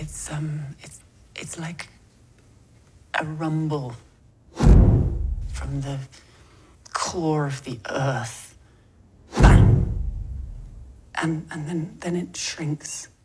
It's like a rumble from the core of the earth. Bang! And then it shrinks.